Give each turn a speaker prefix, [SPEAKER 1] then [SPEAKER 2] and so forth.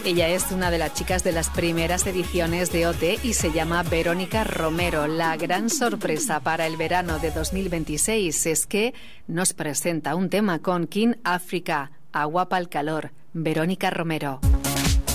[SPEAKER 1] Ella es una de las chicas de las primeras ediciones de OT y se llama Verónica Romero. La gran sorpresa para el verano de 2026 es que nos presenta un tema con King Africa, Agua pa'l calor. Verónica Romero.